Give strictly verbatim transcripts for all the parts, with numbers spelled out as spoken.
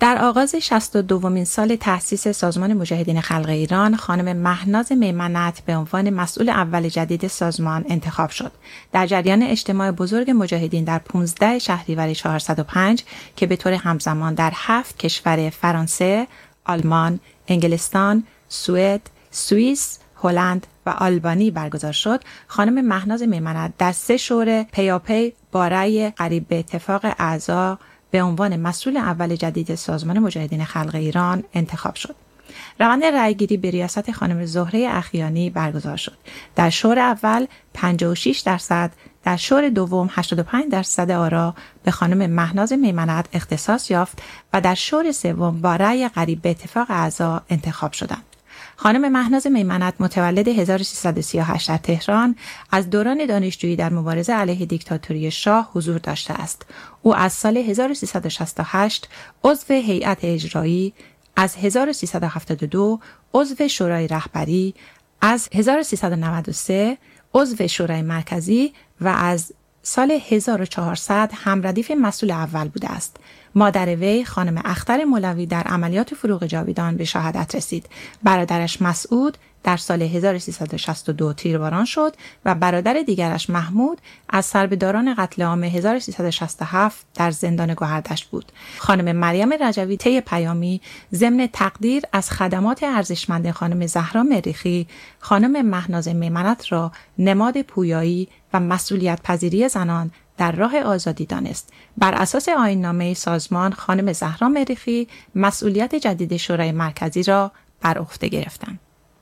در آغاز شصت و دومین سال تأسیس سازمان مجاهدین خلق ایران، خانم مهناز میمنت به عنوان مسئول اول جدید سازمان انتخاب شد. در جریان اجتماع بزرگ مجاهدین در پانزده شهریور چهارصد و پنج که به طور همزمان در هفت کشور فرانسه، آلمان، انگلستان، سوئد، سوئیس، هلند و آلبانی برگزار شد، خانم مهناز میمنت در سه شوره پیاپی با رأی قریب به اتفاق اعضا به عنوان مسئول اول جدید سازمان مجاهدین خلق ایران انتخاب شد. روند رأیگیری به ریاست خانم زهره اخیانی برگزار شد. در شور اول پنجاه و شش درصد، در شور دوم هشتاد و پنج درصد آرا به خانم مهناز میمنت اختصاص یافت و در شور سوم با رأی قریب به اتفاق اعضا انتخاب شدند. خانم مهناز میمنت متولد هزار و سیصد و سی و هشت در تهران از دوران دانشجویی در مبارزه علیه دیکتاتوری شاه حضور داشته است. او از سال هزار و سیصد و شصت و هشت عضو هیئت اجرایی، از هزار و سیصد و هفتاد و دو عضو شورای رهبری، از هزار و سیصد و نود و سه عضو شورای مرکزی و از سال هزار و چهارصد همردیف مسئول اول بوده است. مادر وی خانم اختر مولوی در عملیات فروغ جاویدان به شهادت رسید. برادرش مسعود در سال هزار و سیصد و شصت و دو تیرباران شد و برادر دیگرش محمود از سربهداران قتل عام هزار و سیصد و شصت و هفت در زندان گوهردشت بود. خانم مریم رجوی طی پیامی ضمن تقدیر از خدمات ارزشمند خانم زهرا مریخی، خانم مهناز میمنت را نماد پویایی و مسئولیت پذیری زنان در راه آزادی دانست. بر اساس آیین‌نامه سازمان، خانم زهرا مریخی مسئولیت جدید شورای مرکزی را بر عهده گرفتند.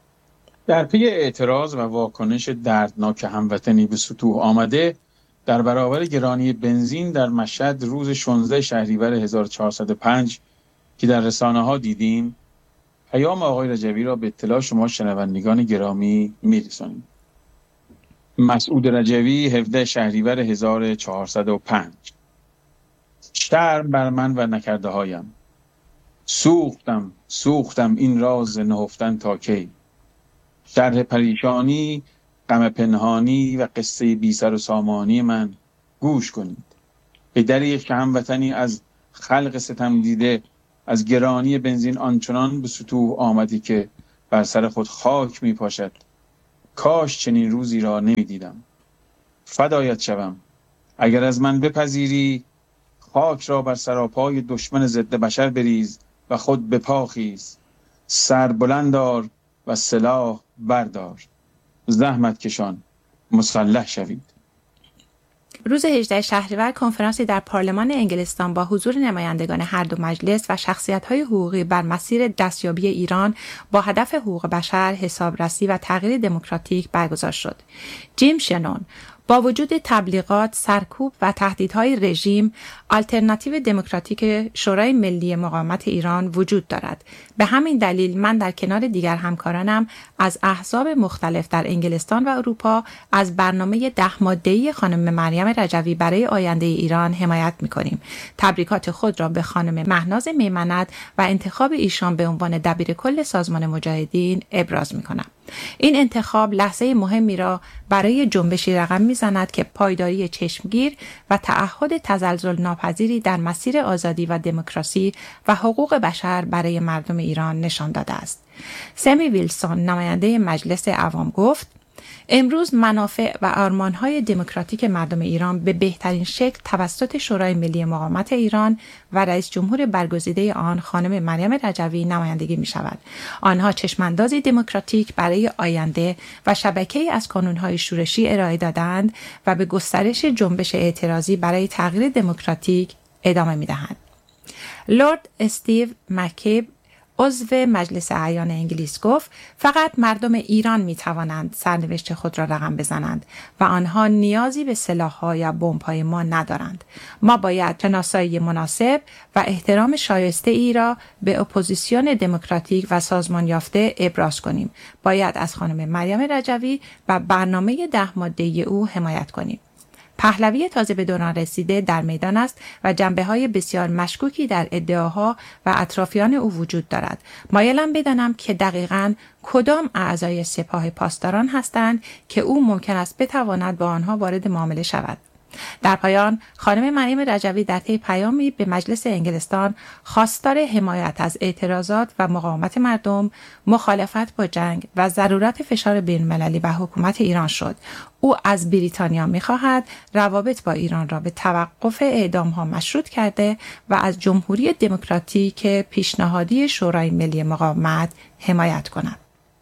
در پی اعتراض و واکنش دردناک هموطنی به سطوح آمده در برابر گرانی بنزین در مشهد روز شانزده شهریور هزار و چهارصد و پنج که در رسانه‌ها دیدیم، پیام آقای رجوی را به اطلاع شما شنوندگان گرامی می‌رسانیم. مسعود رجوی، هفدهم شهریور هزار و چهارصد و پنج. شرم بر من و نکرده هایم، سوختم سوختم این راز نهفتن تا کی. شرح پریشانی، غم پنهانی و قصه بی سر و سامانی من گوش کنید. به دریغ که هموطنی از خلق ستم دیده از گرانی بنزین آنچنان به سطوح آمدی که بر سر خود خاک می پاشد. کاش چنین روزی را نمی دیدم. فدایت شوم اگر از من بپذیری، خاک را بر سراپای دشمن ضد بشر بریز و خود به پا خیز. سر بلند دار و سلاح بردار، زحمت کشان مسلح شوید. روز هجدهم شهریور کنفرانسی در پارلمان انگلستان با حضور نمایندگان هر دو مجلس و شخصیت‌های حقوقی بر مسیر دستیابی ایران با هدف حقوق بشر، حسابرسی و تغییر دموکراتیک برگزار شد. جیم شنون: با وجود تبلیغات، سرکوب و تهدیدهای رژیم، آلترناتیو دموکراتیک شورای ملی مقاومت ایران وجود دارد. به همین دلیل من در کنار دیگر همکارانم از احزاب مختلف در انگلستان و اروپا از برنامه ده ماده‌ای خانم مریم رجوی برای آینده ایران حمایت می‌کنیم. تبریکات خود را به خانم مهناز میمنت و انتخاب ایشان به عنوان دبیرکل سازمان مجاهدین ابراز می‌کنم. این انتخاب لحظه مهمی را برای جنبشی رقم می‌زند که پایداری چشمگیر و تعهد تزلزل ناپذیری در مسیر آزادی و دموکراسی و حقوق بشر برای مردم ایران نشان داده است. سمی ویلسون، نماینده مجلس عوام، گفت: امروز منافع و آرمان‌های دموکراتیک مردم ایران به بهترین شکل توسط شورای ملی مقاومت ایران و رئیس جمهور برگزیده آن خانم مریم رجوی نمایندگی می‌شود. آنها چشماندازی دموکراتیک برای آینده و شبکه‌ای از کانون‌های شورشی ارائه دادند و به گسترش جنبش اعتراضی برای تغییر دموکراتیک ادامه می‌دهند. لورد استیو مکیب، عضو مجلس اعیان انگلیس، گفت: فقط مردم ایران می توانند سرنوشت خود را رقم بزنند و آنها نیازی به سلاح‌ها یا بمب‌های ما ندارند. ما باید شناسایی مناسب و احترام شایسته ای را به اپوزیسیون دموکراتیک و سازمان یافته ابراز کنیم. باید از خانم مریم رجوی و برنامه ده ماده‌ای او حمایت کنیم. پهلوی تازه به دوران رسیده در میدان است و جنبه‌های بسیار مشکوکی در ادعاها و اطرافیان او وجود دارد. مایلم بدانم که دقیقاً کدام اعضای سپاه پاسداران هستند که او ممکن است بتواند با آنها وارد معامله شود. در پایان خانم مریم رجوی در طی پیامی به مجلس انگلستان خواستار حمایت از اعتراضات و مقاومت مردم، مخالفت با جنگ و ضرورت فشار بین‌المللی بر حکومت ایران شد. او از بریتانیا می‌خواهد روابط با ایران را به توقف اعدام‌ها مشروط کرده و از جمهوری دموکراتیک پیشنهادی شورای ملی مقاومت حمایت کند.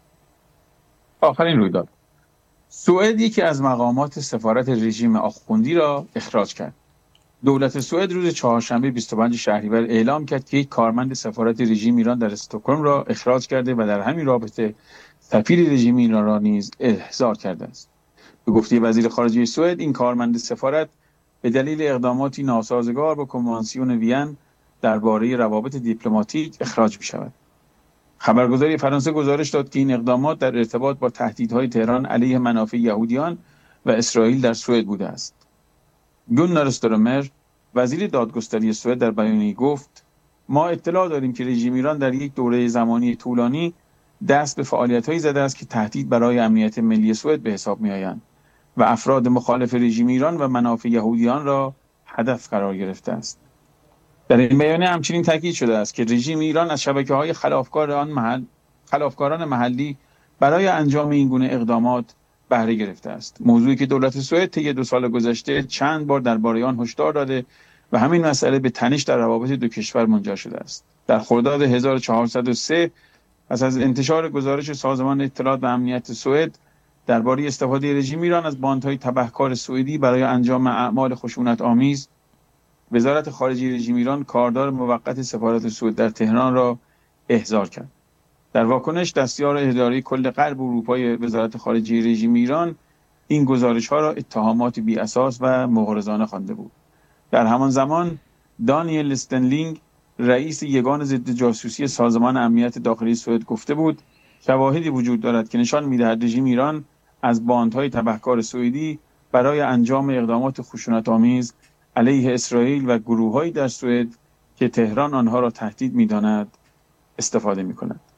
آخرین رویداد: سوئد یکی از مقامات سفارت رژیم آخوندی را اخراج کرد. دولت سوئد روز چهارشنبه بیست و پنجم شهریور اعلام کرد که یک کارمند سفارت رژیم ایران در استکهلم را اخراج کرده و در همین رابطه سفیر رژیم ایران را نیز احضار کرده است. به گفته وزیر خارجه سوئد، این کارمند سفارت به دلیل اقداماتی ناسازگار با کنوانسیون وین درباره روابط دیپلماتیک اخراج می‌شود. خبرگزاری فرانسه گزارش داد که این اقدامات در ارتباط با تهدیدهای تهران علیه منافع یهودیان و اسرائیل در سوئد بوده است. گونار استرمر، وزیر دادگستری سوئد، در بیانیه‌ای گفت: ما اطلاع داریم که رژیم ایران در یک دوره زمانی طولانی دست به فعالیت‌هایی زده است که تهدید برای امنیت ملی سوئد به حساب می‌آیند و افراد مخالف رژیم ایران و منافع یهودیان را هدف قرار گرفته است. در این بیانیه همچنین تاکید شده است که رژیم ایران از شبکه‌های خلافکار آن محل خلافکاران محلی برای انجام این گونه اقدامات بهره گرفته است. موضوعی که دولت سوئد طی دو سال گذشته چند بار درباره آن هشدار داده و همین مسئله به تنش در روابط دو کشور منجر شده است. در خرداد هزار و چهارصد و سه پس از انتشار گزارش سازمان اطلاعات و امنیت سوئد درباره استفاده رژیم ایران از باندهای تبهکار سوئدی برای انجام اعمال خشونت‌آمیز، وزارت خارجه رژیم ایران کاردار موقت سفارت سوئد در تهران را احضار کرد. در واکنش، دستیار اداره کل غرب اروپای وزارت خارجه رژیم ایران این گزارش‌ها را اتهامات بی اساس و مغرضانه خوانده بود. در همان زمان دانیل استنلینگ، رئیس یگان ضد جاسوسی سازمان امنیت داخلی سوئد، گفته بود شواهدی وجود دارد که نشان می‌دهد رژیم ایران از باندهای تبهکار سوئدی برای انجام اقدامات خشونت‌آمیز علیه اسرائیل و گروه‌هایی در سوئد که تهران آنها را تهدید می‌داند استفاده می‌کند.